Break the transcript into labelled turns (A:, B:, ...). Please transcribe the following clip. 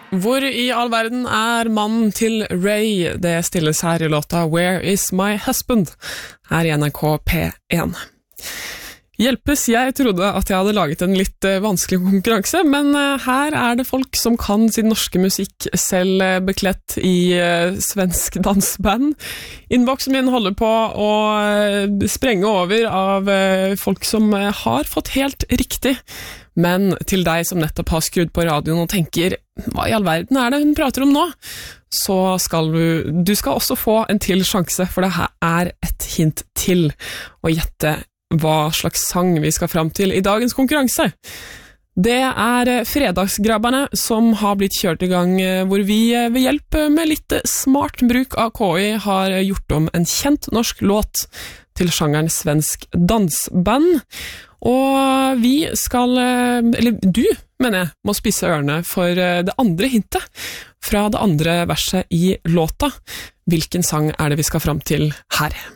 A: Hvor i all verden mannen til Ray? Det stilles her i låta Where is my husband? Her i NRK P1. Hjelpes, jeg trodde at jeg hadde laget en litt vanskelig konkurranse, men her det folk som kan sin norske musikk selv beklett i svensk dansband. Innboksen min holder på å sprenge over av folk som har fått helt riktig. Men til deg som nettopp har skrudd på radioen og tenker, hva i all verden det hun prater om nå? Så skal du skal også få en til sjanse, for det her et hint til å gjette hva slags sang vi skal fram til i dagens konkurranse. Det Fredagsgrabberne som har blitt kjørt i gang, hvor vi ved hjelp med litt smart bruk av KI har gjort om en kjent norsk låt til sjangeren svensk dansband. Og vi skal, eller du, mener jeg, må spisse ørene for det andre hintet fra det andre verset i låta. Hvilken sang det vi skal fram til her?